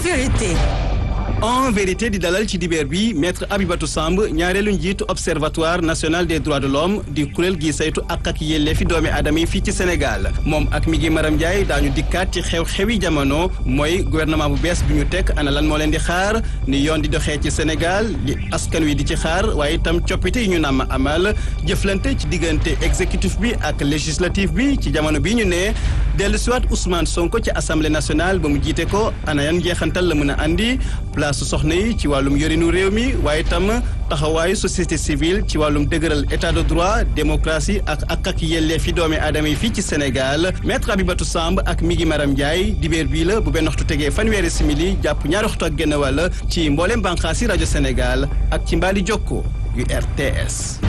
vérité. En vérité di dalal ci dibeer bi maître Abibatou Samb ñaareelu njiitu observatoire national des droits de l'homme di kuréel gi saytu ak yelleefi doomi aadama yi fii ci Sénégal moom ak mi ngi Maram Ndiaye daañu dikkaat ci xew-xewi jamono mooy gouvernement bu bees bi ñu teg ana lan moo leen di xaar ni yoon di doxee ci Sénégal li askan wi di ci xaar waaye itam coppite yi ñu namm amal jëflante ci diggante exécutif bi ak législatif bi ci jamono bi ñu ne dellu siwaat Ousmane Sonko ci assemblée nationale ba mu jiite ko ana yan njeexantal la mën a andi su soxna yi ci wàllum yorinu réew mi waaye tam taxawaayu société civile ci wàllum dëgëral état de droit démocratie ak yelleefi doomi aadama yi fii ci Sénégal maître Abibatou Samb ak mi ngi Maram Ndiaye dibéer bii la bu benn waxtu tegee fanweeri simili jàpp ñaari waxtu ak genn wàll ci mboolem bànqaasi rajo Sénégal ak ci mbaali jokko yu RTS.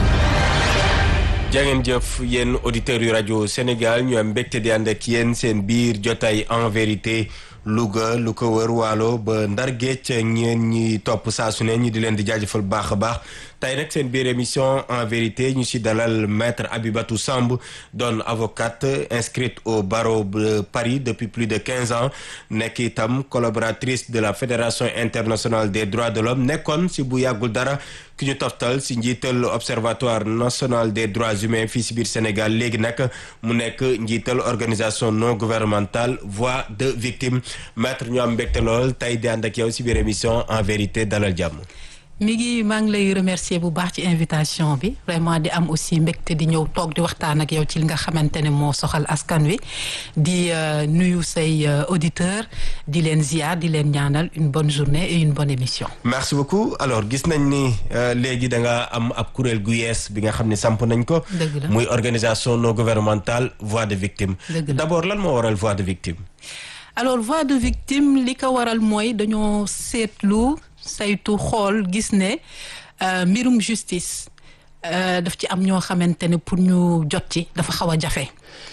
jangeen jëf yéen auditeurs yu rajo Sénégal ñu am mbégte di ànd ak yéen seen biir jotaay en vérité Louga lu ko wër waalo ba Ndar Géej ñeen ñi topp saa su ne ñu di leen di jaajëfal baax a baax tey nag seen biir émission en vérité ñu si dalal maître Abibatou Samb doon avocate inscrite au barreau de Paris depuis plus de 15 ans nekk itam collaboratrice de la Fédération internationale des droits de l'homme nekkoon si bu yàggul dara ki ñu toftal si njiital observatoire national des droits humains fii si biir Sénégal léegi nag mu nekk njiital organisation non gouvernementale voix de victime maître ñu am mbégte lool tey di ànd ak yow si biir émission en vérité dalal jàmm. mi ngi maa ngi lay remercier bu baax ci invitation bi vraiment di am aussi mbégte di ñëw toog di waxtaan ak yow ci li nga xamante ne moo soxal askan wi di nuyu say auditeurs di leen ziar di leen ñaanal une bonne journée et une bonne émission. merci beaucoup alors gis nañ ni léegi da nga am ab kuréel gu yees bi nga xam ne samp nañ ko. dëgg la muy organisation non gouvernementale voix de victime. dëgg la d'abord lan moo waral voix de victime. alors voix de victime li ko waral mooy dañoo seetlu. saytu xool gis ne mbirum justice daf ci am ñoo xamante ne pour ñu jot ci dafa xaw a jafe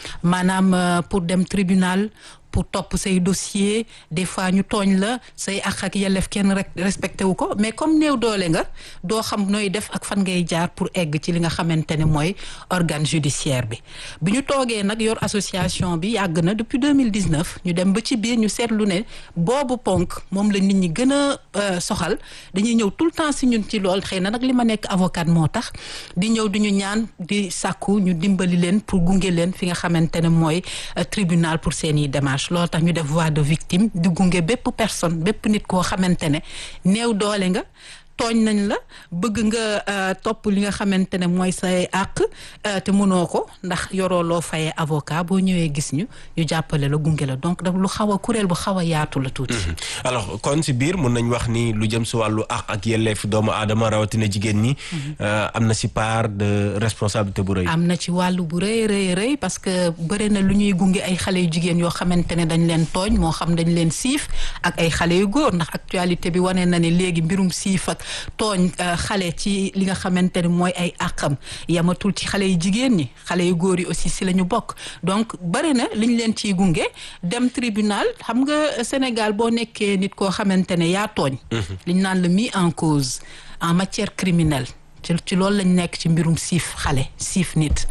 maanaam pour dem tribunal pour topp say dossier des fois ñu tooñ la say àq ak yelleef kenn rek respecté wu ko mais comme néew doole nga doo xam nooy def ak fan ngay jaar pour egg ci li nga xamante ne mooy organe judiciaire bi ñu toogee nag yor association bi yàgg na depuis 2019 ñu dem ba ci biir ñu seetlu ne boobu ponk moom la nit ñi gën a soxal dañuy ñëw tout le temps si ñun ci lool xëy na nag li ma nekk avocat moo tax di ñëw di ñu ñaan di sàkku ñu dimbali leen pour gunge leen fi nga xamante ne mooy tribunal pour seeni démarches loolu tax ñu def voix de victime di gunge bépp personne bépp nit koo xamante ne néew doole nga tooñ nañ la bëgg nga topp li nga xamante ne mooy say àq te mënoo ko ndax yoroo loo fayee avocat boo ñëwee gis ñu jàppale la gunge la donc daf lu xaw a kuréel bu xaw a yaatu la tuuti. alors kon si biir mun nañ wax ni lu jëm si wàllu àq ak yelleef doomu aadama rawatina jigéen ñi. am na si part de responsabilité bu rëy. am na ci wàllu bu rëy parce que bëri na lu ñuy gunge ay xale yu jigéen yoo xamante ne dañ leen tooñ moo xam dañ leen siif ak ay xale yu góor ndax actualité bi wane na ne léegi mbirum siif ak tooñ xale ci li nga xamante ne mooy ay àqam yamatul ci xale yu jigéen ñi xale yu góor yi aussi si la ñu bokk donc bari na liñ leen ciy gunge dem tribunal xam nga Sénégal boo nekkee nit koo xamante ne yaa tooñ liñ naan la mis en cause en matière criminelle ci loolu lañ nekk ci mbirum siif xale siif nit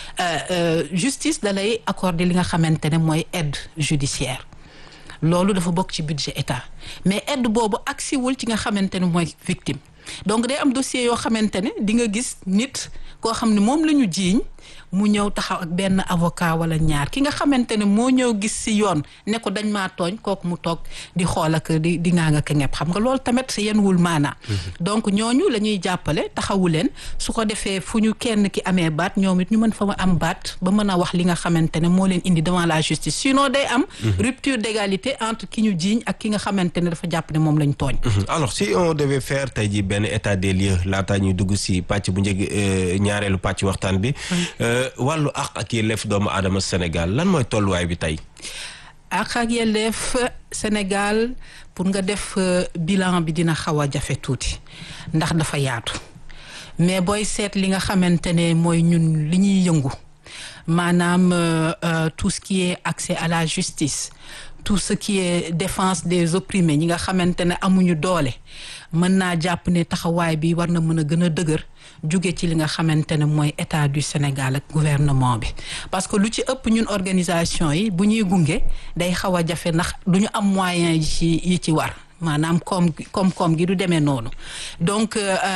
justice da lay accorder li nga xamante ne mooy aide judiciaire loolu dafa bokk ci budget état mais aide boobu agsiwul ci nga xamante ne mooy victime donc day am dossier yoo xamante ne di nga gis nit koo xam ne moom la ñu jiiñ mu ñëw taxaw ak benn avocat wala ñaar ki nga xamante ne moo ñëw gis si yoon ne ko dañ maa tooñ kooku mu toog di xool ak di ngaa nga ka ñepp xam nga loolu tamit yéen wul maanaa donc ñooñu la ñuy jàppale taxawu leen su ko defee fu ñu kenn ki amee baat ñoom it ñu mën fa am baat ba mën a wax li nga xamante ne moo leen indi devant la justice sinon day am rupture d'égalité entre ki ñu jiiñ ak ki nga xamante ne dafa jàpp ne moom lañ tooñ. alors si on devait faire tey ji benn état des lieux laataa ñuy dugg si pàcc bu njëkk ñaareelu pàcc waxtaan bi wàllu àq ak yelleef doomu aadama Sénégal lan mooy tolluwaay bi tey. àq ak yelleef Sénégal pour nga def bilan bi dina xaw a jafe tuuti ndax dafa yaatu mais booy seet li nga xamante ne mooy ñun li ñuy yëngu maanaam tout ce qui est accès à la justice tout ce qui est défense des opprimés ñi nga xamante ne amuñu doole mën naa jàpp ne taxawaay bi war na mën a gën a dëgër jóge ci li nga xamante ne mooy état du Sénégal ak gouvernement bi parce que lu ci ëpp ñun organisation yi bu ñuy gunge day xaw a jafe ndax du ñu am moyen yi ci war maanaam koom-koom gi du demee noonu donc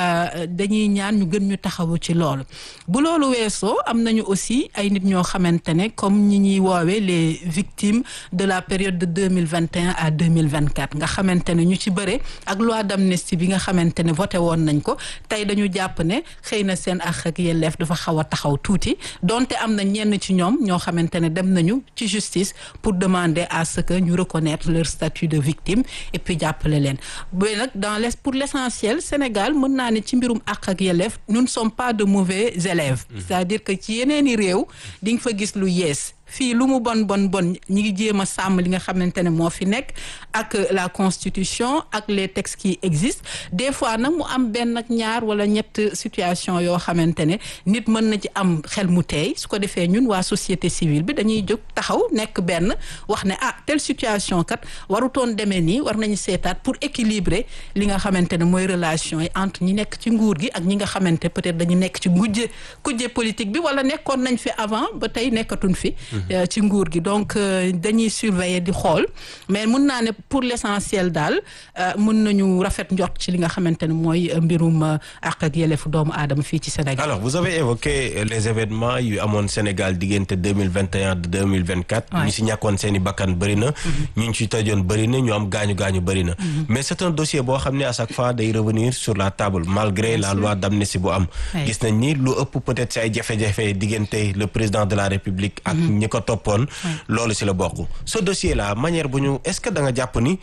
dañuy ñaan ñu gën ñu taxawu ci loolu bu loolu weesoo am nañu aussi ay nit ñoo xamante ne comme ñi ñuy woowee les victimes de la période de 2021 à 2024 nga xamante ne ñu ci bëre ak loi d'amnistie bi nga xamante ne voté woon nañ ko tey dañu jàpp ne xëy na seen àq ak yelleef dafa xaw a taxaw tuuti donte am na ñenn ci ñoom ñoo xamante ne dem nañu ci justice pour demander à ce que ñu reconnaître leur statut de victime et puis jàppale leen mais nag pour l'essentiel Sénégal mën naa ne ci mbirum àq ak yelleef nous ne sommes pas de mauvais élèves c'est-à-dire que ci yeneeni réew di nga fa gis lu yees fii lu mu bon ñi ngi jéem a sàmm li nga xamante ne moo fi nekk ak la constitution ak les textes qui existent des fois nag mu am benn ak ñaar wala ñett situation yoo xamante ne nit mën na ci am xel mu teey su ko defee ñun waa société civile bi dañuy jóg taxaw nekk benn wax ne telle situation kat warutoon demee nii war nañu seetaat pour équilibrer li nga xamante ne mooy relation yi entre ñi nekk ci nguur gi ak ñi nga xamante peut-être dañu nekk ci kujje politique bi wala nekkoon nañ fi avant ba tey nekkatuñ fi ci nguur gi donc dañuy surveiller di xool mais mun naa ne pour l'essentiel daal mun nañu rafet njort ci li nga xamante ne mooy mbirum àq ak yelleefu doomu aadama fii ci Sénégal. Alors vous avez évoqué les événements yu amoon Sénégal diggante 2021 de 2024. ñu si ñàkkoon seen i bakkan bëri na. ñu ci tëjoon bëri na ñu am gaañu bëri na. mais c'est un dossier boo xam ne à chaque fois day revenir sur la table malgré la loi d'amnistie bu am. gis nañ ni lu ëpp peut-être si ay jafe-jafe diggante le président de la République ak ñi ko toppoon loolu si la bokk ce dossier là manière bu ñu est-ce que da nga jàpp ni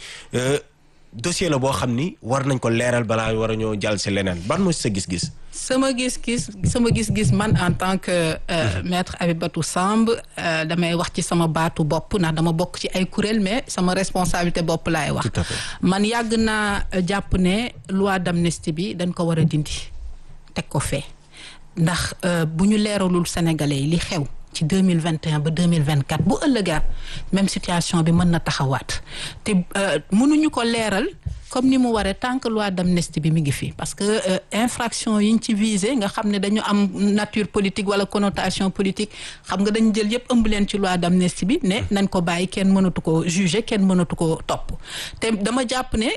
dossier la boo xam ni war nañ ko leeral balaa war a ñoo jàll si leneen ban mooy sa gis-gis sama gis-gis man en tant que maître Abibatou Samb damay wax ci sama baatu bopp ndax dama bokk ci ay kuréel mais sama responsabilité bopp laay wax man yàgg naa jàpp ne loi d'amnistie bi dañ ko war a dindi teg ko fee ndax bu ñu leeralul sénégalais yi li xew ci 2021 ba 2024 bu ëllëgaat même situation bi mën na taxawaat te mënuñu ko leeral comme ni mu waree tant que loi d'amnistie bi mi ngi fi parce que infraction yi ñu ci visé nga xam ne dañu am nature politique wala connotation politique xam nga dañu jël yëpp ëmb leen ci loi d'amnistie bi ne nañ ko bàyyi kenn mënatu ko juger kenn mënatu ko topp te dama jàpp ne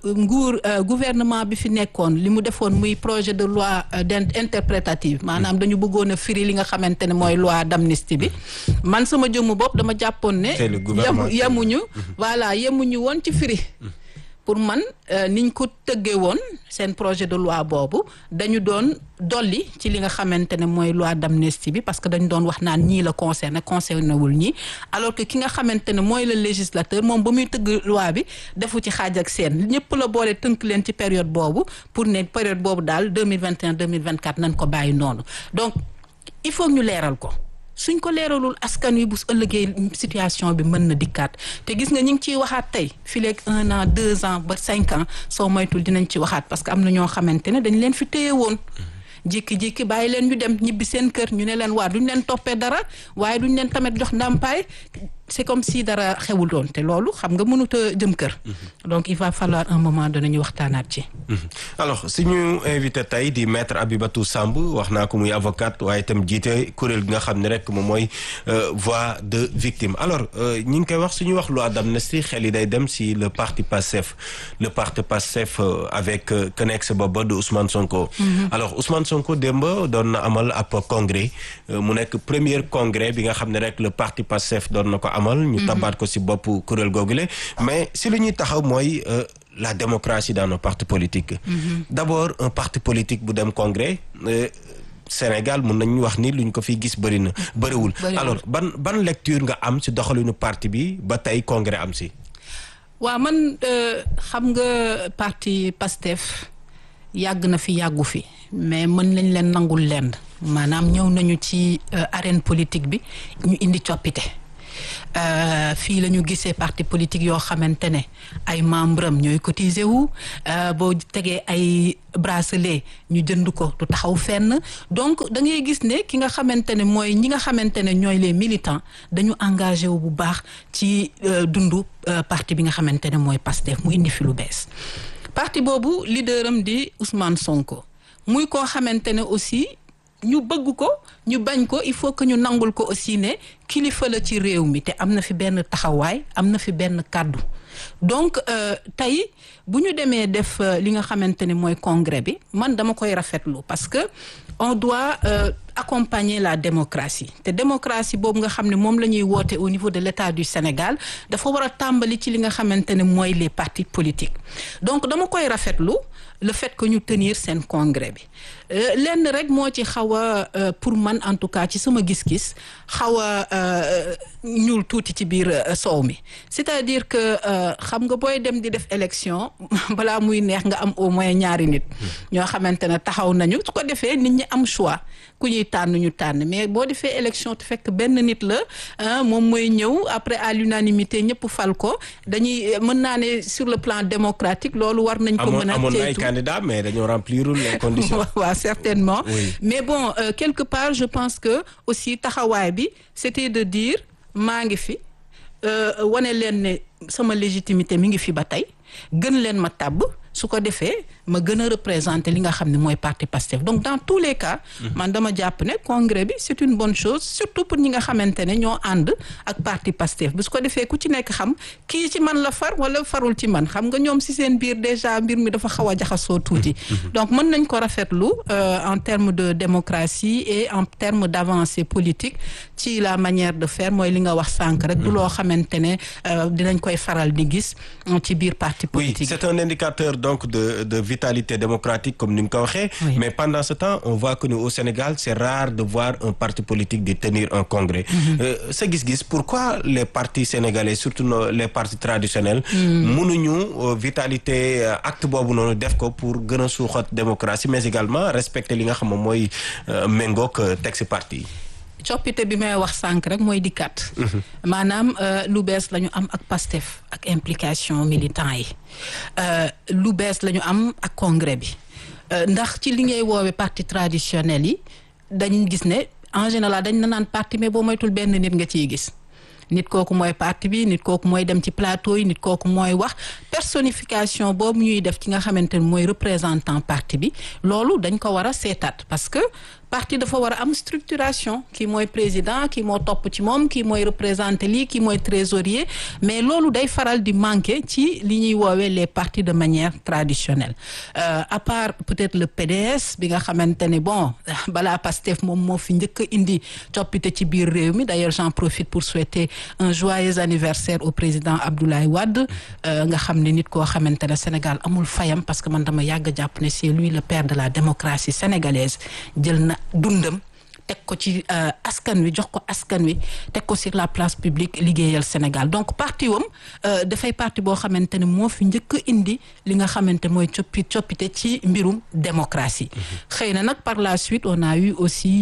gouvernement bi fi nekkoon li mu defoon muy projet de loi interprétative maanaam dañu bëggoon a firi li nga xamante ne mooy loi d'amnistie bi man sama jëmmu bopp dama jàppoon ne yemuñu woon ci firi pour man niñ ko tëggee woon seen projet de loi boobu dañu doon dolli ci li nga xamante ne mooy loi d'amnistie bi parce que dañu doon wax naan ñii la concerné wul ñii alors que ki nga xamante ne mooy le législateur moom ba muy tëgg loi bi defu ci xaaj ak seen ñëpp la boole tënk leen ci période boobu pour ne période boobu daal 2021 2024 nañ ko bàyyi noonu donc il faut ñu leeral ko suñ ko leeralul askan wi bu ëllëgee situation bi mën na dikkaat te gis nga ñu ngi ciy waxaat tey fileeg 1 an 2 ans ba 5 ans soo moytul dinañ ci waxaat parce que am na ñoo xamante ne dañ leen fi téye woon jékki-jékki bàyyi leen ñu dem ñibbi seen kër ñu ne leen waa duñ leen toppee dara waaye duñ leen tamit jox ndàmpaay c'est comme si dara xewul doon te loolu xam nga mënut a jëm kër. donc il va falloir un moment donné ñu waxtaanaat ci. alors suñu invité tey di maître Abibatou Samb wax naa ko muy avocate waaye itam jiite kuréel gi nga xam ne rek moom mooy voix de victime alors ñi ngi koy wax suñuy wax loi d'amnistie xel yi day dem si le parti Pastef avec CNEX booba de Ousmane Sonko. alors Ousmane Sonko démb doon na amal ab congrès mu nekk premier congrès bi nga xam ne rek le parti Pastef doon na ko amal ñu tabaat ko si bopp kuréel googule mais si lu ñuy taxaw mooy la démocratie dans nos partis politiques d'abord un parti politique bu dem congrès Sénégal mun nañu wax ni luñ ko fi gis bëriwul alors ban lecture nga am si doxalinu parti bi ba tey congrès am si waaw man xam nga parti Pastef yàgg na fi yàggu fi mais mën nañ leen nangul leen maanaam ñëw nañu ci arène politique bi ñu indi coppite fii la ñu gisee parti politique yoo xamante ne ay membre am ñooy cotiser wu boo tegee ay bracelet ñu jënd ko du taxaw fenn donc da ngay gis ne ki nga xamante ne mooy ñi nga xamante ne ñooy les militants dañu engagé wu bu baax ci dundu parti bi nga xamante ne mooy Pastef mu indi fi lu bees parti boobu leader am di Ousmane Sonko muy koo xamante ne aussi ñu bëgg ko ñu bañ ko il faut que ñu nangul ko aussi ne kilifa la ci réew mi te am na fi benn taxawaay am na fi benn kàddu donc tey bu ñu demee def li nga xamante ne mooy congrès bi man dama koy rafetlu parce que on doit accompagner la démocratie te démocratie boobu nga xam ne moom la ñuy woote au niveau de l'État du Sénégal dafa war a tàmbali ci li nga xamante ne mooy les partis politiques donc dama koy rafetlu le fait que ñu tenir seen congrès bi lenn rek moo ci xaw a pour man en tout cas ci sama gis-gis xaw a ñuul tuuti ci biir soow mi c'est-à-dire que xam nga booy dem di def élection balaa muy neex nga am au moins ñaari nit ñoo xamante ne taxaw nañu su ko defee nit ñi am choix ku ñuy tànn ñu tànn mais boo defee élection te fekk benn nit la moom mooy ñëw après à l'unanimité ñëpp fal ko dañuy mën naa ne sur le plan démocratique loolu war nañ ko mën a amoon ay candidats mais dañoo remplir les conditions. waaw certainement. Oui. Mais bon quelque part je pense que aussi taxawaay bi c'était de dire maa ngi fi wane leen ne sama légitimité mi ngi fi ba tey gën leen ma tabb su ko defee ma gën a représenter li nga xam ne mooy parti Pastef donc dans tous les cas man dama jàpp ne congrès bi c'est une bonne chose surtout pour ñi nga xamante ne ñoo ànd ak parti Pastef bi su ko defee ku ci nekk xam kii ci man la far wala farul ci man xam nga ñoom si seen biir déjà mbir mi dafa xaw a jaxasoo tuuti donc mën nañ ko rafetlu en termes de démocratie et en termes d'avancée politique ci la manière de faire mooy li nga wax sànq rek du loo xamante ne dinañ koy faral di gis ci biir parti politique. Oui, c'est un indicateur donc de vitalité démocratique comme ni nga ko waxee. Oui. Mais pendant ce temps on voit que nous au Sénégal c'est rare de voir un parti politique de tenir un congrès. Sa gis-gis pourquoi les partis sénégalais surtout les partis traditionnels. mënuñu vitalité acte boobu noonu def ko pour gën a suuxat démocratie mais également respecter li nga xam moom mooy méngoog texte parti. coppite bi may wax sànq rek mooy dikkat maanaam lu bees la ñu am ak Pastef ak implication militant yi lu bees la ñu am ak congrès bi ndax ci li ngay woowe parti traditionnel yi dañ gis ne en général dañ na naan parti mais boo moytul benn nit nga ciy gis nit kooku mooy parti bi nit kooku mooy dem ci plateau yi nit kooku mooy wax personnification boobu ñuy def ci nga xamante ne mooy représentant parti bi loolu dañ ko war a seetaat parce que parti dafa war a am structuration kii mooy président kii moo topp ci moom kii mooy représenté lii kii mooy trésorier mais loolu day faral di manquer ci li ñuy woowee les partis de manière traditionnelle à part peut-être le PDS bi nga xamante ne bon balaa Pastef moom moo fi njëkk a indi coppite ci biir réew mi d'ailleurs j'en profite pour souhaiter un joyeux anniversaire au président Abdoulaye Wade nga xam ne nit koo xamante ne Sénégal amul fayam parce que man dama yàgg a jàpp ne c'est lui le père de la démocratie sénégalaise jël na dundam teg ko ci askan wi jox ko askan wi teg ko sur la place publique liggéeyal Sénégal donc parti wam dafay parti boo xamante ne moo fi njëkk indi li nga xamante mooy coppite ci mbirum démocratie xëy na nag par la suite on a eu aussi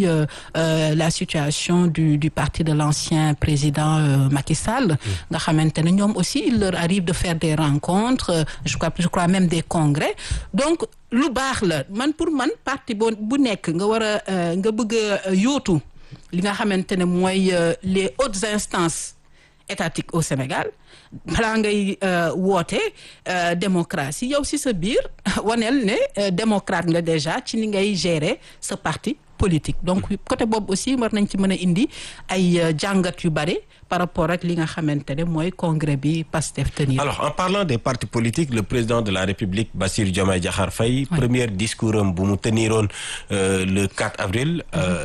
la situation du parti de l'ancien président Macky Sall nga xamante ne ñoom aussi il leur arrive de faire des rencontres je crois même des congrès donc lu baax la man pour man parti bu nekk nga war a nga bëgg a yóotu li nga xamante ne mooy les hautes instances étatiques au Sénégal balaa ngay woote démocratie yow si sa biir waneel ne démocrate nga déjà ci ni ngay gérer sa parti politique donc côté boobu aussi war nañ ci mën a indi ay jàngat yu bare par rapport ak li nga xamante ne mooy congrès bi Pastef tenir. Alors en parlant des partis politiques le président de la République Bassirou Diomaye Diakhar Faye premier discours am bu mu teniroon le 4 avril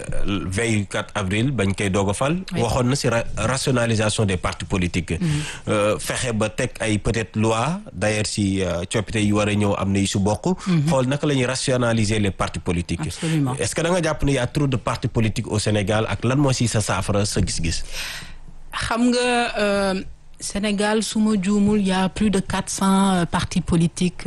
veille 4 avril bañ koy doog a fal waxoon na ci rationalisation des partis politiques fexe ba teg ay peut-être loi d'ailleurs ci coppite yi war a ñëw am na yu su bokk xool naka la ñuy rationaliser les partis politiques. Absolument. Est-ce que da nga jàpp ne y a trop de partis politiques au Sénégal ak lan moo ci sa saafara sa gis-gis. xam nga Sénégal su ma juumul y a plus de 400 partis politiques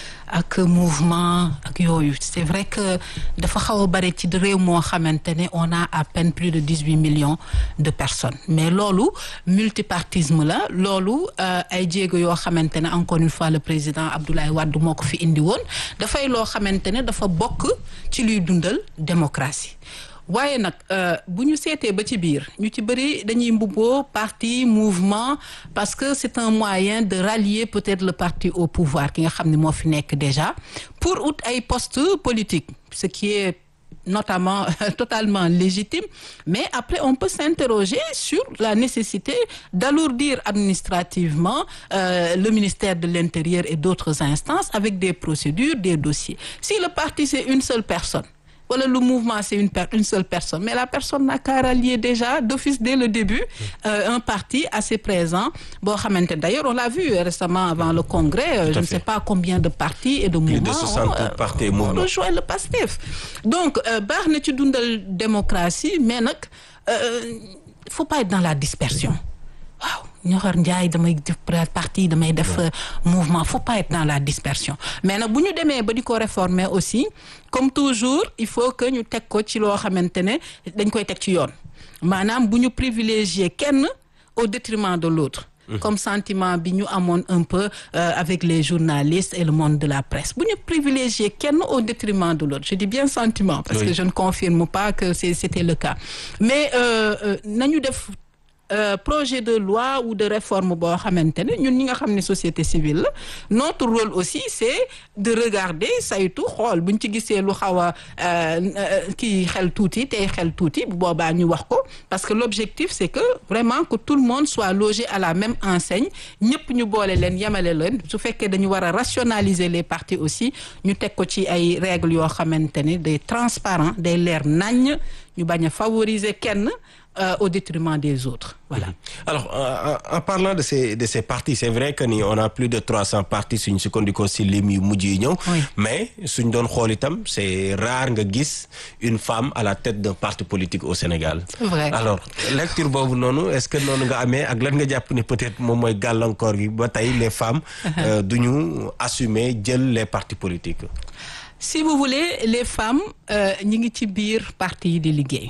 ak mouvement ak yooyu c'est vrai que dafa xaw a bare ci réew moo xamante ne on a à peine plus de 18 millions de personnes mais loolu multipartisme la loolu ay jéego yoo xamante ne encore une fois le président Abdoulaye Wade moo ko fi indi woon dafay loo xamante ne dafa bokk ci luy dundal démocratie waaye nag bu ñu seetee ba ci biir ñu ci bëri dañuy mbubboo parti mouvement parce que c'est un moyen de rallier peut-être le parti au pouvoir ki nga xam ne moo fi nekk déjà pour ut ay postes politiques ce qui est notamment totalement légitime, mais après on peut s'interroger sur la nécessité d'alourdir administrativement le ministère de l'Intérieur et d'autres instances avec des procédures, des dossiers. Si le parti c'est une seule personne, voilà, le mouvement c'est une seule personne, mais la personne n'a qu'à rallier déjà d'office dès le début un parti assez présent. Bon, d'ailleurs on l'a vu récemment avant le congrès, je ne sais pas combien de partis et de mouvements. Plus de 60 partis et mouvements. On rejoint le PASTEF. Donc baax na ci dundal démocratie, mais nag faut pas être dans la dispersion. Waaw. Ñoxor Njaay damay def parti damay def mouvement, faut pas être dans la dispersion, mais nag bu ñu demee ba di ko réformer aussi comme toujours il faut que ñu teg ko ci loo xamante ne dañ koy teg ci yoon, maanaam bu ñu privilégier kenn au détriment de l'autre. Comme sentiment bi ñu amoon un peu avec les journalistes et le monde de la presse, bu ñu privilégier kenn au détriment de l'autre. Je dis bien sentiment parce que je ne confirme pas que c'était le cas, mais nañu def projet de loi ou de réforme boo xamante ne ñun ñi nga xam ne société civile la, notre rôle aussi c'est de regarder saytu xool buñ ci gisee lu xaw a kii xel tuuti tey xel tuuti bu boobaa ñu wax ko, parce que l'objectif c'est que vraiment que tout le monde soit logé à la même enseigne, ñëpp ñu boole leen yemale leen. Su fekkee dañu war a rationaliser les partis aussi ñu teg ko ci ay règles yoo xamante ne day transparent, day leer naññ, ñu bañ a favoriser kenn au détriment des autres. Voilà. Alors, en parlant de ces partis, c'est vrai que ni on a plus de 300 partis suñ sukkandikoo si lim yu mujj yi ñëw, mais suñ doon xool itam c'est rare nga gis une femme à la tête d'un parti politique au Sénégal. C'est vrai. Alors, lecture boobu noonu, est-ce que noonu nga amee ak lan nga jàpp ne peut-être moom mooy gàllankoor gi ba tey les femmes duñu assumer jël les partis politiques? Si vous voulez, les femmes ñi ngi ci biir parti yi di liggéey.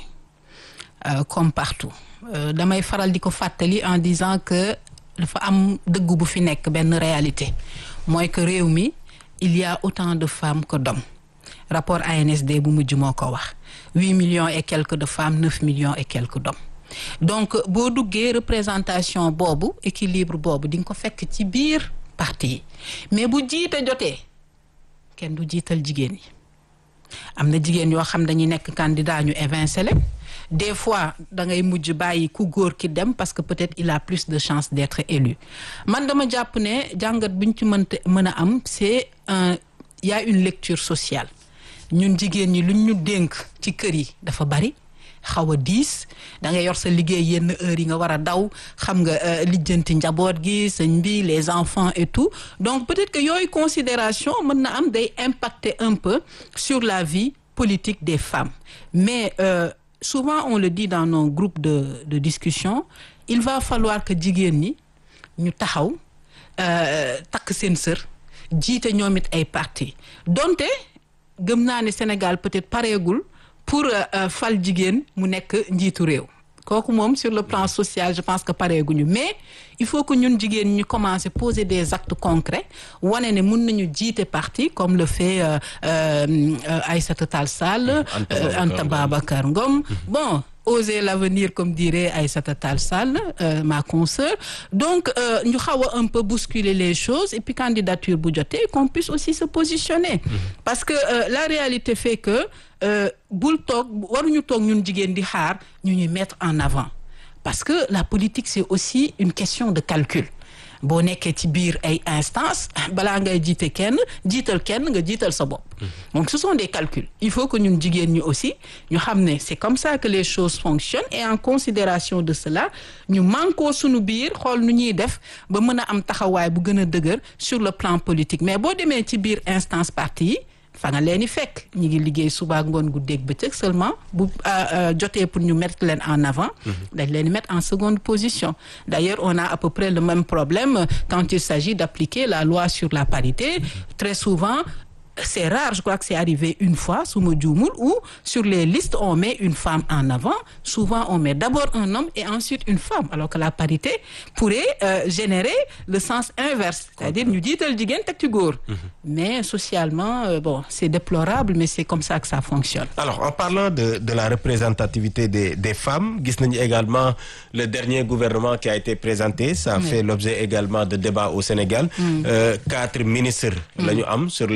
Comme partout damay faral di ko fàttali en disant que dafa am dëgg bu fi nekk benn réalité mooy que réew mi il y a autant de femmes que d'hommes. Rapport ANSD bu mujj moo ko wax 8 millions et quelques de femmes, 9 millions et quelques d'hommes. Donc boo duggee représentation boobu équilibre boobu di nga ko fekk ci biir parti yi, mais bu jiite jotee kenn du jiital jigéen yi. Am na jigéen yoo xam dañuy nekk candidat ñu évincé leen. Des fois da ngay mujj bàyyi ku góor ki dem parce que peut-être il a plus de chances d'être élu. Man dama jàpp ne jàngat bu ñu ci mën a am c'est il y a une lecture sociale. Ñun jigéen ñi luñ ñu dénk ci kër yi dafa bari, xaw a diis, da ngay yor sa liggéey yenn heures yi nga war a daw, xam nga lijjanti njaboot gi sëñ bi les enfants et tout. Donc peut-être que yooyu considération mën na am day impacter un peu sur la vie politique des femmes, mais souvent on le dit dans nos groupes de discussion, il va falloir que jigéen ñi ñu taxaw takk seen sër jiite ñoom it ay parti. Donte gëm naa ne Sénégal peut-être pareegul pour fal jigéen mu nekk njiitu réew. Kooku moom sur le plan social je pense que pareeguñu, mais il faut que ñun jigéen ñu commencer poser des actes concrets wane ne mun nañu jiite parti comme le fait Aïssata Tall Sall, Anta Babacar Ngom. Bon, oser l'avenir comme dirait Aïssata Tall Sall, ma consoeur. Donc ñu xaw a un peu bousculer les choses et puis candidature bu jotee qu'on puisse aussi se positionner. Parce que la réalité fait que bul toog waruñu toog ñun jigéen di xaar ñu ñuy mettre en avant, parce que la politique c'est aussi une question de calcul. Boo nekkee ci biir ay instances balaa ngay jiite kenn jiital kenn nga jiital sa bopp. Donc ce sont des calculs. Il faut que ñun jigéen ñi aussi ñu xam ne c'est comme ça que les choses fonctionnent, et en considération de cela ñu mànkoo sunu biir xool nu ñuy def ba mën a am taxawaay bu gën a dëgër sur le plan politique. Mais boo demee ci biir instance parti yi fa nga leen di fekk ñi ngi liggéey suba ngoon guddeeg bëccëg, seulement bu jotee pour ñu mettre leen en avant dañ leen di mettre en seconde position. D'ailleurs on a à peu près le même problème quand il s'agit d'appliquer la loi sur la parité. Très souvent c'est rare, je crois que c'est arrivé une fois su ma juumul, où sur les listes on met une femme en avant. Souvent on met d'abord un homme et ensuite une femme, alors que la parité pourrait générer le sens inverse, c'est-à-dire ñu jiital jigéen teg ci góor. Mais socialement bon, c'est déplorable, mais c'est comme ça que ça fonctionne. Alors en parlant de la représentativité des femmes, gis nañu également le dernier gouvernement qui a été présenté, ça fait l'objet également de débats au Sénégal. 4 ministres la ñu am sur les 30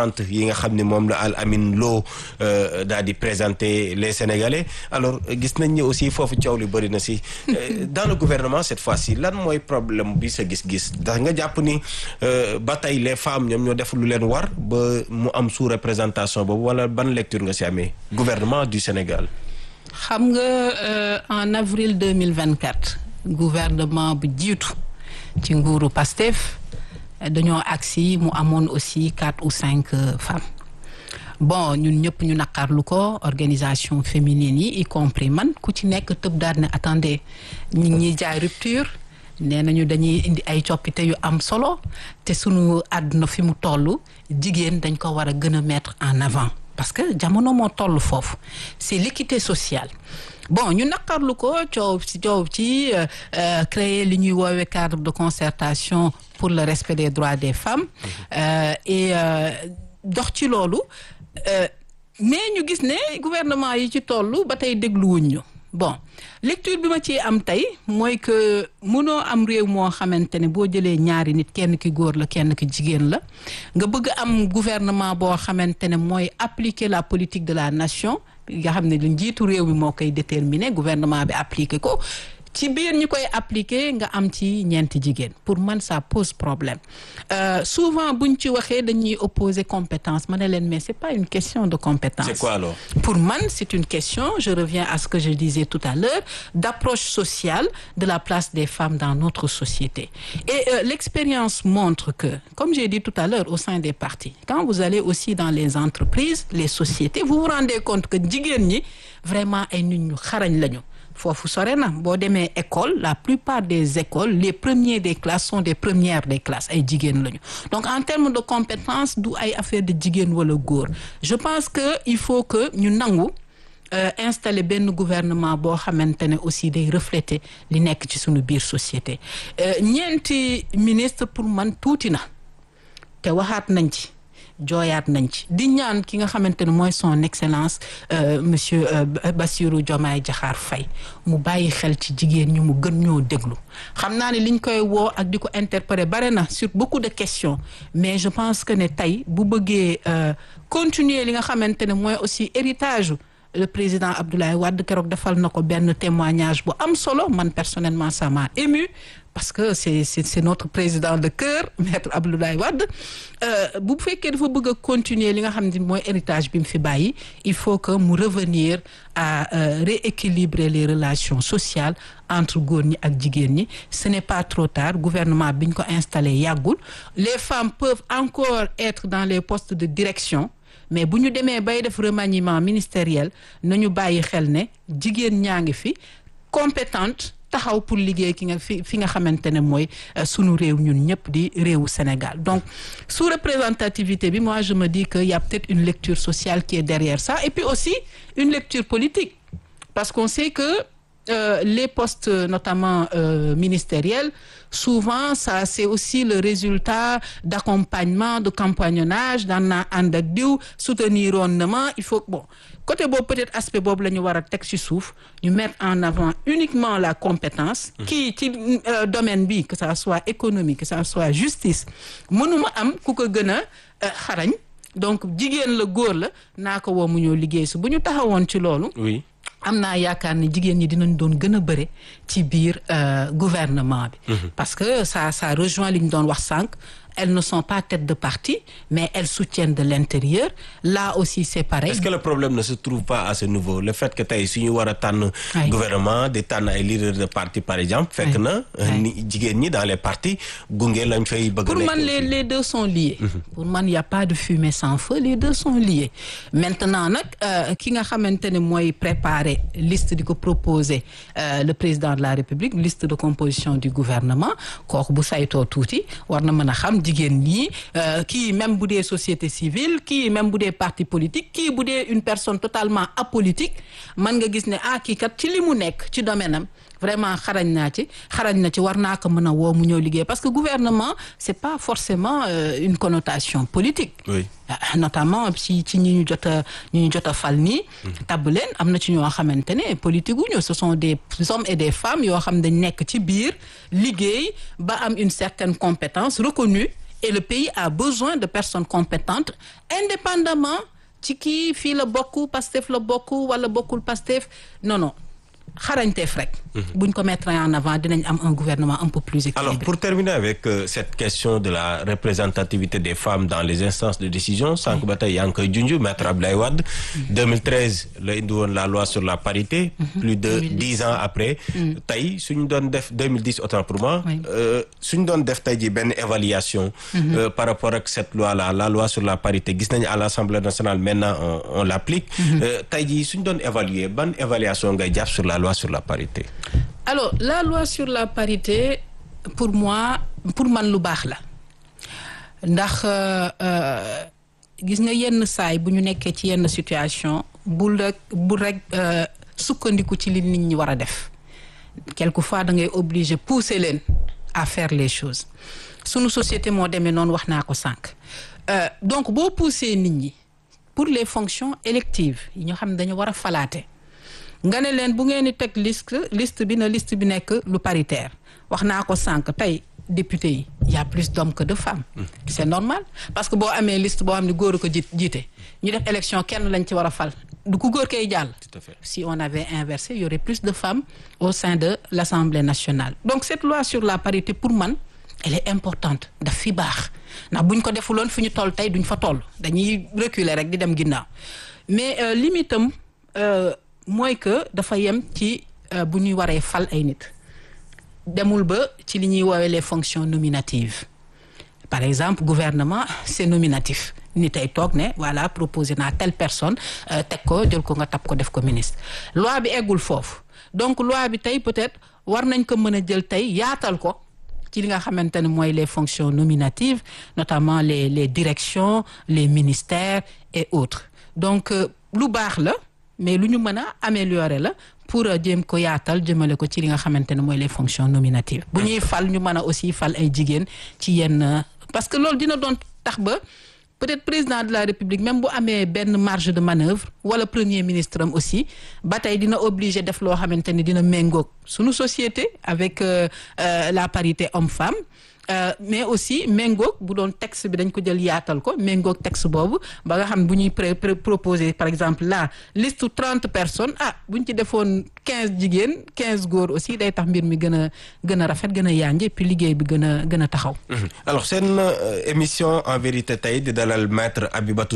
30 yi nga xam ne moom la Al Amin Lo daal di présenter les Sénégalais alors gis nañ ni aussi foofu coow li bëri na si dans le gouvernement cette fois-ci lan mooy problème bi sa gis-gis ndax nga jàpp ni ba tey les femmes ñoom ñoo def lu leen war ba mu am sous-représentation boobu wala ban lecture nga si amee gouvernement du Sénégal. xam nga en avril 2024 gouvernement bu jiitu ci nguuru Pastef dañoo agsi mu amoon aussi 4 ou 5 femmes bon ñun ñëpp ñu naqarlu ko organisation féminine yi y compris man ku ci nekk tëb daal ne attendez ñi ñuy jaay rupture nee nañu dañuy indi ay coppite yu am solo te sunu àdduna fi mu toll jigéen dañ ko war a gën a mettre en avant parce que jamono moo toll foofu c'est l'équité sociale bon ñu naqarlu ko coow ci créer li ñuy woowee cadre de concertation pour le respect des droits des femmes et dox ci loolu mais ñu gis ne gouvernement yi ci toll ba tey dégluwuñ ñu bon lecture bi ma ci am tey mooy que mënoo am réew moo xamante ne boo jëlee ñaari nit kenn ki góor la kenn ki jigéen la nga bëgg am gouvernement boo xamante ne mooy appliquer la politique de la nation nga xam ne lu njiitu réew mi moo koy déterminer gouvernement bi appliquer ko ci biir ñi koy appliquer nga am ci ñeenti jigéen pour man ça pose problème souvent buñ ci waxee dañuy opposer compétence ma ne leen mais c'est pas une question de compétence. C'est quoi alors? Pour man c'est une question, je reviens à ce que je disais tout à l'heure, d'approche sociale de la place des femmes dans notre société. Et l'expérience montre que, comme j'ai dit tout à l'heure, au sein des partis, quand vous allez aussi dans les entreprises, les sociétés, vous vous rendez compte que jigéen ñi vraiment ay nit ñu xarañ lañu. foofu sore na boo demee école la plupart des écoles les premiers des classes sont des premières des classes ay jigéen lañu donc en termes de compétences du ay affaire de jigéen wala góor je pense que il faut que ñu nangu installer benn gouvernement boo xamante ne aussi day refléter li nekk ci suñu biir société ñeenti ministre pour man tuuti na te waxaat nañ ci jooyaat nañ ci di ñaan ki nga xamante ne mooy son excellence monsieur Bassirou Diomaye Diakhar Faye mu bàyyi xel ci jigéen ñu mu gën ñoo déglu xam naa ne liñ koy woo ak di ko interpeller bare na sur beaucoup de questions mais je pense que ne tey bu bëggee continuer li nga xamante ne mooy aussi héritage le président Abdoulaye Wade keroog defal na ko benn témoignage bu am solo man personnellement ça m'a ému parce que c'est notre président de cœur maître Abdoulaye Wade bu fekkee dafa bëgg a continuer li nga xam ne mooy héritage bi mu fi bàyyi il faut que mu revenir à rééquilibrer les relations sociales entre góor ñi ak jigéen ñi ce n'est pas trop tard gouvernement bi ñu ko installé yàggul les femmes peuvent encore être dans les postes de direction mais bu ñu demee bay def remaniement ministériel nañu bàyyi xel ne jigéen ñaa ngi fi compétente taxaw pour liggéey ki nga fi nga xamante ne mooy sunu réew ñun ñëpp di réewu Sénégal donc sous représentativité bi moi je me dis que y a peut-être une lecture sociale qui est derrière ça et puis aussi une lecture politique parce qu'on sait que les postes notamment ministériels souvent ça c'est aussi le résultat d'accompagnement de compagnonnage daan naa ànd ak diw soutenir woon na ma il faut bon côté boobu peut-être aspect boobu la ñu war a teg ci suuf ñu mettre en avant uniquement la compétence kii ci domaine bi que ça soit économie que ça soit justice mënuma am ku ko gën a xarañ donc jigéen la góor la naa ko woo mu ñëw liggéey su bu ñu taxawoon ci loolu oui am naa yaakaar ne jigéen ñi dinañ doon gën a bëre ci biir gouvernement bi parce que ça rejoint li ñu doon wax sànq elles ne sont pas tête de parti mais elles soutiennent de l'intérieur là aussi c'est pareil. Est-ce que le problème ne se trouve pas à ce niveau le fait que tey suñu war a tànn gouvernement di tànn ay leaders de parti par exemple fekk na ni jigéen ñi dans les partis gunge lañ fay bëgg pour man les deux sont liés pour man y a pas de fumée sans feu les deux sont liés maintenant nag ki nga xamante ne mooy préparer liste di ko proposer le président de la République liste de composition du gouvernement kooku bu saytoo tuuti war na mën a xam jigéen ñi kii même bu dee société civile kii même bu dee parti politique kii bu dee une personne totalement apolitique man nga gis ne kii kat ci li mu nekk ci domaine am vraiment xarañ na ci war naa ko mën a woo mu ñëw liggéey parce que gouvernement c'est pas forcément une connotation politique oui. Notamment ci ñi ñu jot a fal nii tabb leen am na ci ñoo xamante ne politique wu ñu ce sont des hommes et des femmes yoo xam dañ nekk ci biir liggéey ba am une certaine compétence reconnue et le pays a besoin de personnes compétentes indépendamment ci kii fii la bokk Pastef la bokk wala bokkul Pastef non xarañteef rek. buñ ko mettre en avant dinañ am un gouvernement un peu plus équilibré. Alors pour terminer avec cette question de la représentativité des femmes dans les instances de décision sànq ba tey yaa ngi koy junj maître Abdoulaye Wade 2013 la indi woon la loi sur la parité. plus de 10 ans après. tey suñu doon def 2010 autant pour moi. suñu doon def tey ji benn évaluation. par rapport ak cette loi là la loi sur la parité gis nañu à l'Assemblée nationale maintenant on l'applique. tey ji suñu doon évaluer ban évaluation ngay jàpp sur la loi sur la parité. Alors la loi sur la parité pour man lu baax la ndax gis nga yenn saay bu ñu nekkee ci yenn situation bu rek sukkandiku ci li nit ñi war a def quelquefois da ngay obligé pousser leen à faire les choses sunu société moo demee noonu wax naa ko sànq donc boo pousser nit ñi pour les fonctions électives yi ñu xam ne dañu war a falaate nga ne leen bu ngeen di teg liste bi nekk lu paritaire wax naa ko sànq tey député yi y a plus d'hommes que de femmes. C'est normal parce que boo amee liste boo xam ne góor a ko jiite ñu def élection kenn lañ ci war a fal du ku góor kay jàll. Tout à fait. Si on avait inversé il y aurait plus de femmes au sein de l'Assemblée nationale. Donc cette loi sur la parité pour man elle est importante daf fi baax ndax buñ ko defuloon fi ñu toll tey duñ fa toll dañuy reculer rek di dem ginnaaw mais limitam mooy que dafa yem ci bu ñuy waree fal ay nit demul ba ci li ñuy woowee les fonctions nominatives par exemple gouvernement c'est nominatif ni tey toog ne voilà proposé naa telle personne teg ko jël ko nga tab ko def ko ministre loi bi eggul foofu donc loi bi tey peut-être war nañ ko mën a jël tey yaatal ko ci li nga xamante ne mooy les fonctions nominatives notamment les directions les ministères et autres donc lu baax la mais lu ñu mën a améliorer la pour jéem ko yaatal jëmale ko ci li nga xamante ne mooy les fonctions nominatives bu ñuy fal ñu mën a aussi fal ay jigéen ci yenn parce que loolu dina doon tax ba peut-être président de la République même bu amee benn marge de manœuvre wala premier ministre am aussi ba tey dina obligé def loo xamante ne dina méngoog suñu société avec la parité homme-femme mais aussi méngoog bu doon texte bi dañ ko jël yaatal ko méngoog texte boobu ba nga xam bu ñuy proposer par exemple la liste 30 personnes bu ñu ci defoon 15 jigéen 15 góor aussi day tax mbir mi gën a rafet gën a yànje puis liggéey bi gën a taxaw. Alors seen émission en vérité tey di dalal maître Abibatou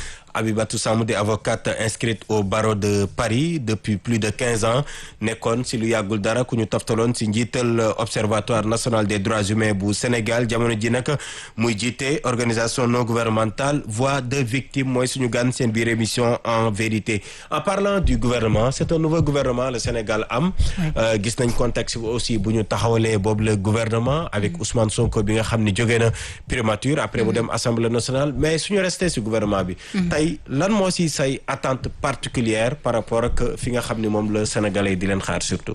Samb di avocate inscrite au barreau de Paris depuis plus de 15 ans nekkoon si lu yàggul dara ku ñu toftaloon si njiital observatoire national des droits humains bu Sénégal jamono ji nag muy jiite organisation non gouvernementale voix de victime mooy suñu gan seen biir émission en vérité. En parlant du gouvernement c'est un nouveau gouvernement le Sénégal am gis nañ contexte aussi bu ñu taxawalee boobu le gouvernement avec Ousmane Sonko bi nga xam ne jógee na primature après mu dem Assemblée nationale mais suñu resté si gouvernement bi tey lan moo si say attente particulière par rapport ak fi nga xam ne moom la Sénégalais di leen xaar surtout.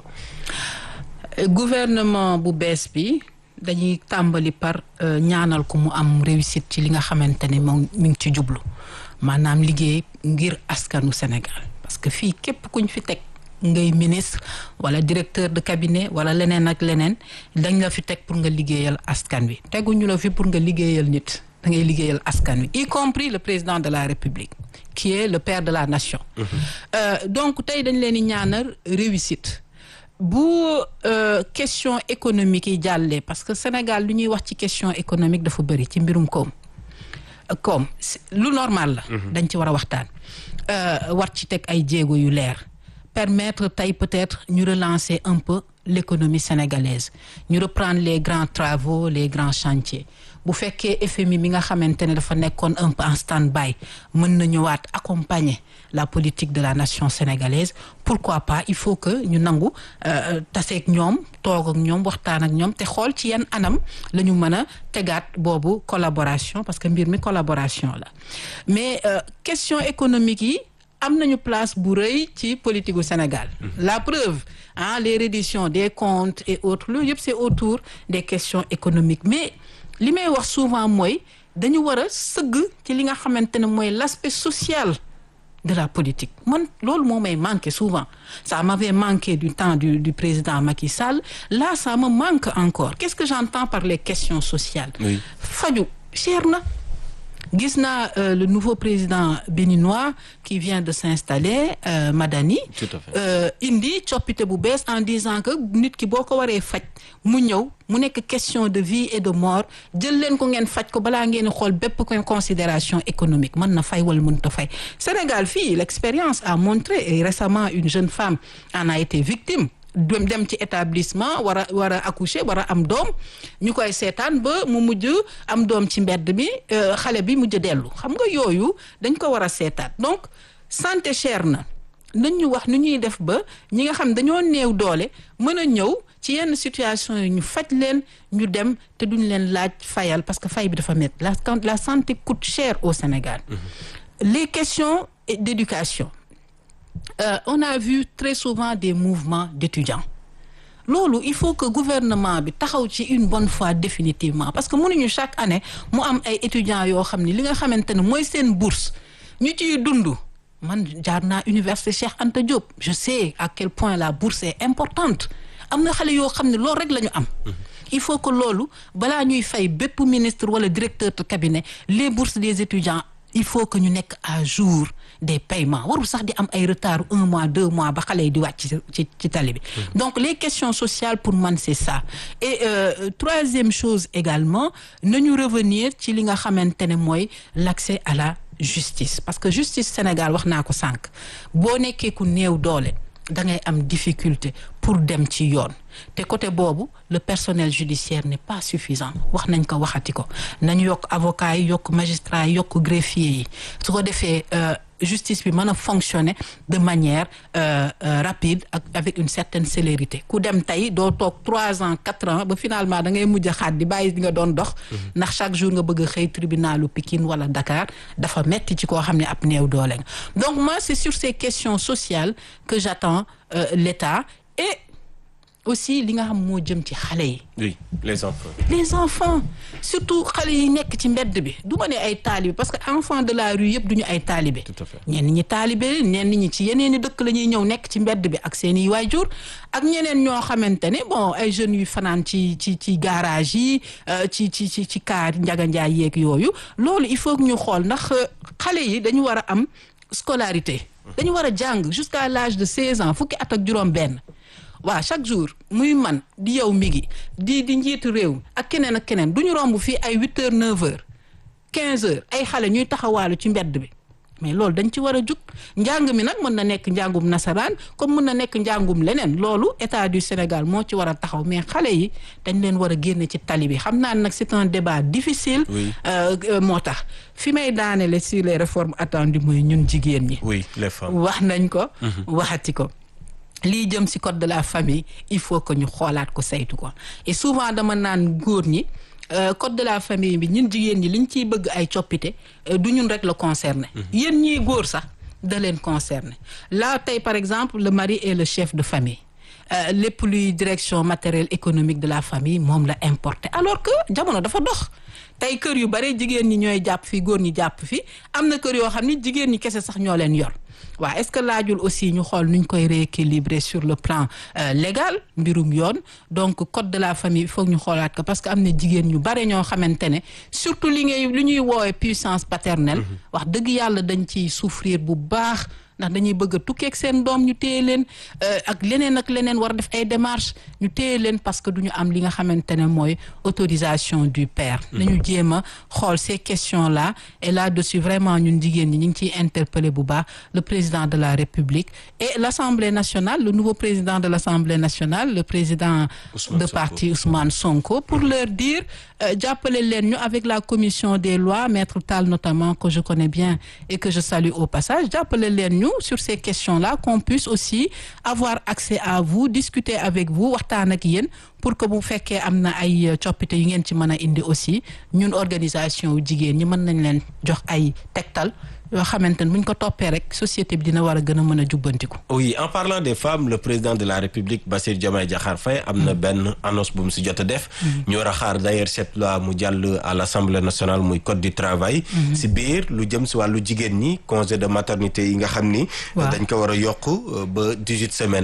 Gouvernement bu bees bi dañuy tàmbali par ñaanal ko mu am réussite ci li nga xamante ne moom mi ngi ci jublu maanaam liggéey ngir askanu Sénégal parce que fii képp kuñ fi teg ngay ministre wala directeur de cabinet wala leneen ak leneen dañ la fi teg pour nga liggéeyal askan wi teguñu la fi pour nga liggéeyal nit da ngay liggéeyal askan wi y compris le président de la République qui est le père de la nation. Donc tey dañ leen di ñaanal réussite bu question économique yi jàllee parce que Sénégal lu ñuy wax ci question économique dafa bëri ci mbirum koom lu normal la. dañ ci war a waxtaan war ci teg ay jéego yu leer permettre tey peut-être ñu relancer un peu l'économie sénégalaise ñu reprendre les grands travaux les grands chantiers bu fekkee FMI mi nga xamante ne dafa nekkoon un peu en stand-by mën na ñëwaat accompagner la politique de la nation sénégalaise pourquoi pas il faut que ñu nangu taseeg ñoom toog ak ñoom waxtaan ak ñoom te xool ci yan anam la ñu mën a tegaat boobu collaboration parce que mbir mi collaboration la mais question économique yi am nañu place bu rëy ci politique gu Sénégal. La preuve les redditions des comptes et autres loolu yëpp c'est autour des questions économiques mais li may wax souvent mooy dañu war a sëgg ci li nga xamante ne mooy l'aspect social de la politique man loolu moo may manqué souvent ça m'avait manqué du temps du président Macky Sall là ça me manque encore qu'est-ce que j'entends par les questions sociales faju cher na gis naa le nouveau président béninois qui vient de s'installer Madani indi coppite bu bees en disant que nit ki boo ko waree faj mu ñëw mu nekk question de vie et de mort jël leen ko ngeen faj ko balaa ngeen xool bépp considération économique mën na fay wala mënut a fay Sénégal fii l'expérience a montré et récemment une jeune femme en a été victime dem ci établissement war a accoucher war a am doom ñu koy seetaan ba mu mujj am doom ci mbedd mi xale bi mujj dellu xam nga yooyu dañ ko war a seetaan donc santé cher na nañ ñu wax nu ñuy def ba ñi nga xam dañoo néew doole mën a ñëw ci yenn situation yi ñu faj leen ñu dem te duñ leen laaj fayal parce que fay bi dafa métti la santé coûte cher au Sénégal. Les questions d'éducation. On a vu très souvent des mouvements d'étudiants loolu il faut que gouvernement bi taxaw ci une bonne fois définitivement parce que mënuñu chaque année mu am ay étudiants yoo xam ne li nga xamante ne mooy seen bourse ñu ciy dund man jaar naa université Cheikh Anta Diop je sais à quel point la bourse est importante am na xale yoo xam ne loolu rek la ñu am il faut que loolu balaa ñuy fay bépp ministre wala directeur de cabinet les bourses des étudiants il faut que ñu nekk à jour des paiements warul sax di am ay retard 1 mois 2 mois ba xale yi di wàcc ci tali bi donc les questions sociales pour man c'est ça et troisième chose également nañu revenir ci li nga xamante ne mooy l'accès à la justice parce que justice Sénégal wax naa ko sànq boo nekkee ku néew doole da ngay am difficulté pour dem ci yoon te côté boobu le personnel judiciaire n'est pas suffisant wax nañ ko waxati ko nañu yokk avocats yi yokk magistrats yi yokk greffiers yi su ko defee justice bi mën a fonctionner de manière rapide ak avec une certaine célérité ku dem tey doo toog 3 ans 4 ans ba finalement da ngay mujj a xaat di bàyyi di nga doon dox ndax chaque jour nga bëgg a xëy tribunalu Pikine wala Dakar dafa metti ci koo xam ne ab néew doole nga donc moi c'est sur ces questions sociales que j'attends l'État et aussi li nga xam moo jëm ci xale yi. Oui, les enfants surtout xale yi nekk ci mbedd bi du ma ne ay taalibe parce que enfants de la rue yëpp duñu ay taalibe. Tout à fait. ñenn ñi taalibe ñenn ñi ci yeneen i dëkk la ñuy ñëw nekk ci mbedd bi ak seen i waajur ak ñeneen ñoo xamante ne bon ay jeunes yu fanaan ci garage yi ci kaar Njaga Njaay yeeg yooyu loolu il faut que ñu xool ndax xale yi dañu war a am scolarité. dañu war a jàng jusqu'à l'âge de 16 ans fukki at ak juróom-benn. waaw chaque jour muy man di yow mi ngi di njiitu réew ak keneen du ñu romb fii ay 8 heures 9 heures 15 heures ay xale ñuy taxawaalu ci mbedd bi mais loolu dañ ci war a jug njàng mi nag mën na nekk njàngum nasaraan comme mën na nekk njàngum leneen loolu état du Sénégal moo ci war a taxaw mais xale yi dañ leen war a génne ci tali bi xam naa nag c'est un débat difficile. Oui. moo tax fi may daanele sur les réformes attendues mooy ñun jigéen ñi. Oui, les femmes. wax nañ ko. waxati ko. lii jëm ci code de la famille il faut que ñu xoolaat ko saytu ko et souvent dama naan góor ñi code de la famille bi ñun jigéen ñi liñ ciy bëgg ay coppite du ñun rek la concerné. yéen ñii góor sax da leen concerné là tey par exemple le mari est le chef de famille lépp luy direction matérielle économique de la famille moom la importé alors que jamono dafa dox tey kër yu bare jigéen ñi ñooy jàpp fii góor ñi jàpp fii am na kër yoo xam ni jigéen ñi kese sax ñoo leen yor. waaw est-ce que laajul aussi ñu xool nuñ koy rééquilibrer sur le plan légal mbirum yoon donc code de la famille il faut ñu xoolaat ko parce que am na jigéen ñu bare ñoo xamante ne surtout li ñuy woowee puissance paternelle. wax dëgg yàlla dañ ciy souffrir bu baax. ndax dañuy bëgg a tukkeeg seen doom ñu téye leen ak leneen war a def ay démarches ñu téye leen parce que duñu am li nga xamante ne mooy autorisation du père. nañu jéem a xool ces questions là et là-dessus vraiment ñun jigéen ñi ñu ngi ciy interpeller bu baax le président de la République et l'Assemblée nationale le nouveau président de l'Assemblée nationale le président de parti Ousmane Sonko pour leur dire jàppale leen ñu avec la commission des lois maître Tall notamment que je connais bien et que je salue au passage jàppale leen ñu sur ces questions-là qu'on puisse aussi avoir accès à vous discuter avec vous waxtaan ak yéen pour que bu fekkee am na ay coppite yu ngeen ci mën a indi aussi ñun organisation jigéen ñi mën nañ leen jox ay tegtal yoo xamante ne buñ ko toppee rek société bi dina war a gën a mën a jubbantiku. oui en parlant des femmes le président de la République Bassirou Diomaye Diakhar Faye am na benn annonce bu mu si jot a def. ñu war a xaar d'ailleurs cette loi mu jàll à l'Assemblée nationale muy code du travail. si biir lu jëm si wàllu jigéen ñi congé de maternité yi nga xam ni. dañ ko war a yokk ba 18 semaines.